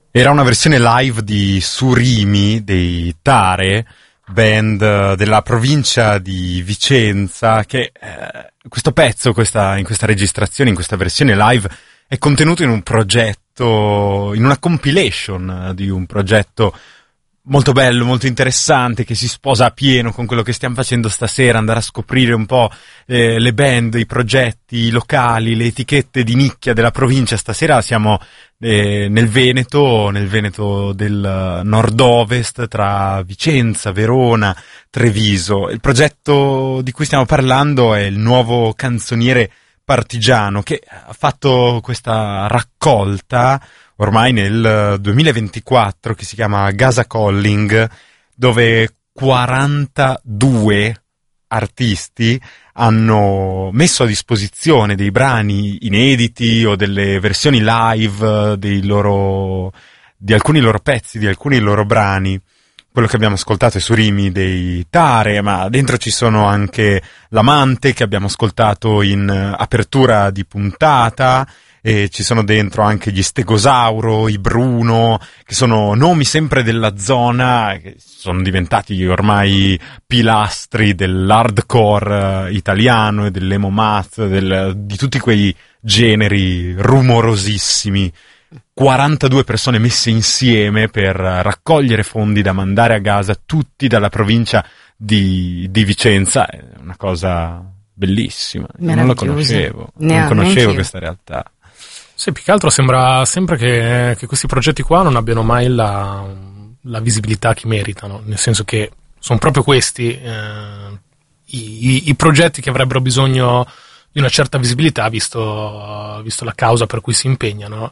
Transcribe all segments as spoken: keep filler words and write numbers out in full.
Era una versione live di Surimi dei Tare, band della provincia di Vicenza, che eh, questo pezzo, questa, in questa registrazione, in questa versione live, è contenuto in un progetto, in una compilation di un progetto molto bello, molto interessante, che si sposa a pieno con quello che stiamo facendo stasera, andare a scoprire un po' eh, le band, i progetti, i locali, le etichette di nicchia della provincia. Stasera siamo eh, nel Veneto, nel Veneto del nord-ovest, tra Vicenza, Verona, Treviso. Il progetto di cui stiamo parlando è il Nuovo Canzoniere Partigiano, che ha fatto questa raccolta ormai nel duemilaventiquattro, che si chiama Gaza Calling, dove quarantadue artisti hanno messo a disposizione dei brani inediti o delle versioni live dei loro, di alcuni loro pezzi, di alcuni loro brani. Quello che abbiamo ascoltato è Surimi dei Tare, ma dentro ci sono anche L'Amante, che abbiamo ascoltato in apertura di puntata, e ci sono dentro anche gli Stegosauro, i Bruno, che sono nomi sempre della zona, che sono diventati ormai pilastri dell'hardcore italiano e dell'emo math, del, di tutti quei generi rumorosissimi. quarantadue persone messe insieme per raccogliere fondi da mandare a Gaza, tutti dalla provincia di, di Vicenza. È una cosa bellissima. Io non lo conoscevo, ne non conoscevo questa realtà. Sì, più che altro sembra sempre che, che questi progetti qua non abbiano mai la, la visibilità che meritano, nel senso che sono proprio questi eh, i, i, i progetti che avrebbero bisogno di una certa visibilità, visto, visto la causa per cui si impegnano.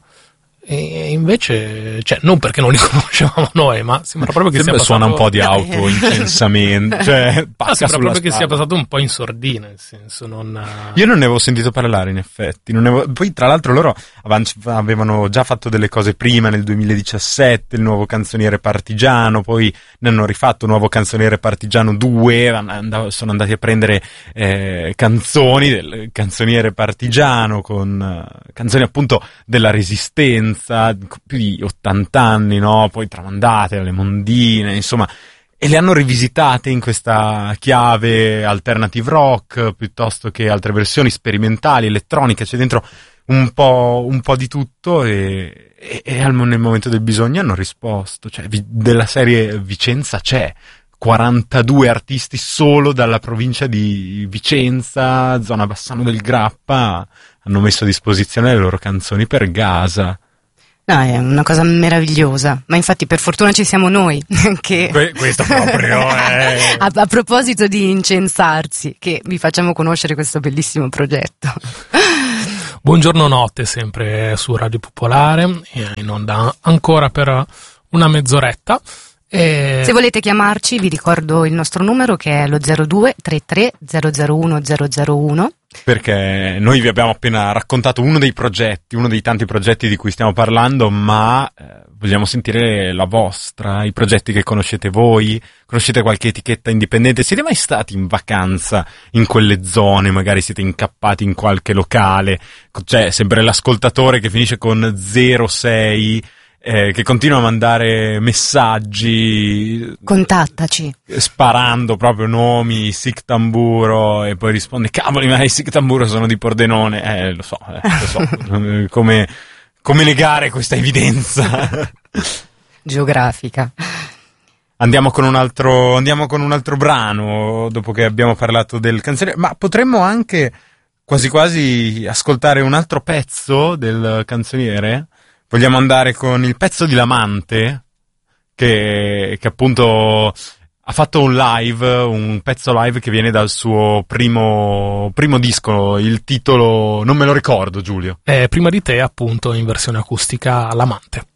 E invece, cioè, non perché non li conoscevamo noi, ma sembra proprio che sembra sia passato... suona un po' di auto incensamento, cioè, ah, sembra proprio che sia passato un po' in sordina, nel senso, non... Io non ne avevo sentito parlare, in effetti. Non ne avevo... Poi, tra l'altro, loro avevano già fatto delle cose prima, nel duemiladiciassette, il Nuovo Canzoniere Partigiano, poi ne hanno rifatto Nuovo Canzoniere Partigiano due, andav- sono andati a prendere eh, canzoni del Canzoniere Partigiano, con uh, canzoni appunto della Resistenza, più di ottanta anni, no? Poi tramandate alle mondine, insomma, e le hanno rivisitate in questa chiave alternative rock, piuttosto che altre versioni sperimentali, elettroniche. C'è dentro un po', un po' di tutto, e, e, e nel momento del bisogno hanno risposto. Cioè, vi, della serie Vicenza c'è quarantadue artisti solo dalla provincia di Vicenza, zona Bassano del Grappa, hanno messo a disposizione le loro canzoni per Gaza. No, è una cosa meravigliosa, ma infatti per fortuna ci siamo noi che que- questo proprio è... a, a proposito di incensarsi, che vi facciamo conoscere questo bellissimo progetto. Buongiorno notte, sempre su Radio Popolare, in onda ancora per una mezz'oretta. E... Se volete chiamarci, vi ricordo il nostro numero, che è lo zero due trentatré zero zero uno zero zero uno. Perché noi vi abbiamo appena raccontato uno dei progetti, uno dei tanti progetti di cui stiamo parlando, ma eh, vogliamo sentire la vostra, i progetti che conoscete voi, conoscete qualche etichetta indipendente, siete mai stati in vacanza in quelle zone, magari siete incappati in qualche locale, c'è sempre l'ascoltatore che finisce con zero sei, Eh, che continua a mandare messaggi, contattaci, sparando proprio nomi, Sic Tamburo, e poi risponde: cavoli, ma i Sic Tamburo sono di Pordenone. Eh, lo so, eh, lo so. come, come negare questa evidenza geografica. Andiamo con un altro, andiamo con un altro brano, dopo che abbiamo parlato del canzoniere, ma potremmo anche quasi quasi ascoltare un altro pezzo del canzoniere. Vogliamo andare con il pezzo di L'Amante, che, che appunto ha fatto un live, un pezzo live che viene dal suo primo, primo disco. Il titolo non me lo ricordo, Giulio. Eh, prima di te, appunto, in versione acustica, L'Amante.